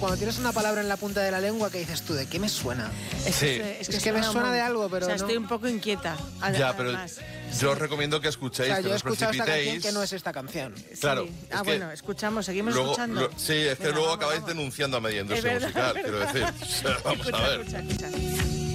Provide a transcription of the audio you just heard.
Cuando tienes una palabra en la punta de la lengua, ¿qué dices tú? ¿De qué me suena? Es que me suena de algo, pero o sea, no. estoy un poco inquieta. Ya, pero yo os recomiendo que O escuchéis, sea, que yo he no os escuchado esta canción precipitéis. que no es esta canción. Claro. Sí. es que Bueno, seguimos luego, escuchando. sí, es que Venga, luego vamos, acabáis vamos. denunciando a media Es industria verdad, musical, es quiero verdad. decir. Vamos a ver. Escucha.